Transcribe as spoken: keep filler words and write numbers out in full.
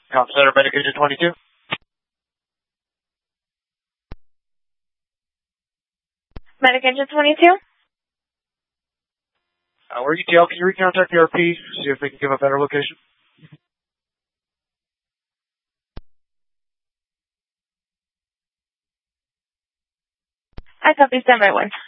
Comp Center, Medic Engine twenty-two. Medic Engine twenty-two. Uh, we're E T L. Can you recontact the R P, see if they can give a better location? I copy, stand by one.